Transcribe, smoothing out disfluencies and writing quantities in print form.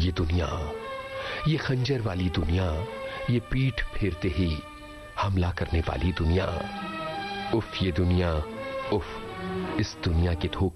ये दुनिया, ये खंजर वाली दुनिया, ये पीठ फेरते ही हमला करने वाली दुनिया। उफ ये दुनिया, उफ इस दुनिया के धोखे।